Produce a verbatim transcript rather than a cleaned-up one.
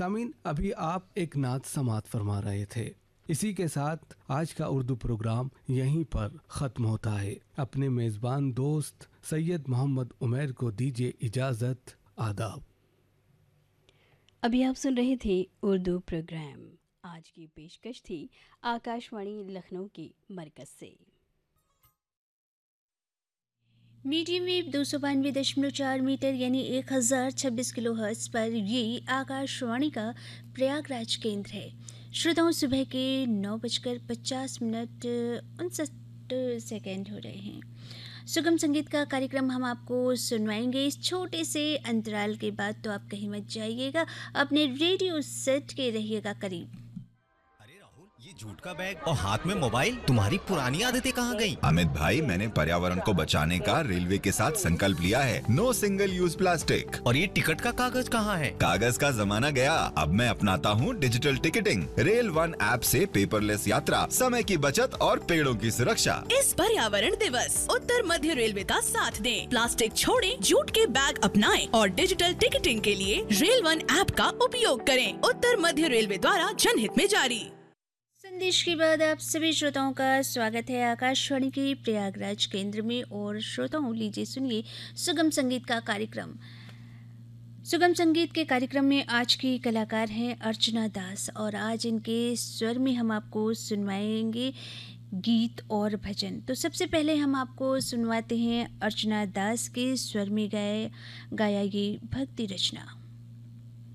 सामीन, अभी आप एक नात समात फरमा रहे थे। इसी के साथ आज का उर्दू प्रोग्राम यहीं पर ख़त्म होता है। अपने मेज़बान दोस्त सैयद मोहम्मद उमैर को दीजिए इजाज़त। आदाब। अभी आप सुन रहे थे उर्दू प्रोग्राम। आज की पेशकश थी आकाशवाणी लखनऊ के मरकज़ से। मीडियम वेव दो सौ बानवे दशमलव चार मीटर यानी एक हज़ार छब्बीस किलो हर्ट्ज़ पर ये आकाशवाणी का प्रयागराज केंद्र है। श्रोताओं, सुबह के नौ बजकर पचास मिनट उनसठ सेकेंड हो रहे हैं। सुगम संगीत का कार्यक्रम हम आपको सुनवाएंगे इस छोटे से अंतराल के बाद, तो आप कहीं मत जाइएगा, अपने रेडियो सेट के रहिएगा करीब। ये जूट का बैग और हाथ में मोबाइल, तुम्हारी पुरानी आदतें कहाँ गई? अमित भाई, मैंने पर्यावरण को बचाने का रेलवे के साथ संकल्प लिया है। No single use plastic. और ये टिकट का कागज कहाँ है? कागज का जमाना गया, अब मैं अपनाता हूँ digital ticketing. Rail one app से पेपरलेस यात्रा, समय की बचत और पेड़ों की सुरक्षा। इस पर्यावरण दिवस उत्तर मध्य रेलवे का साथ दें, प्लास्टिक छोड़ें, जूट के बैग अपनाएं और डिजिटल टिकटिंग के लिए रेल वन ऐप का उपयोग करें। उत्तर मध्य रेलवे द्वारा जनहित में जारी। संदेश के बाद आप सभी श्रोताओं का स्वागत है आकाशवाणी के प्रयागराज केंद्र में। और श्रोताओं, लीजिए सुनिए सुगम संगीत का कार्यक्रम। सुगम संगीत के कार्यक्रम में आज की कलाकार हैं अर्चना दास, और आज इनके स्वर में हम आपको सुनवाएंगे गीत और भजन। तो सबसे पहले हम आपको सुनवाते हैं अर्चना दास के स्वर में गाए गाया ये भक्ति रचना।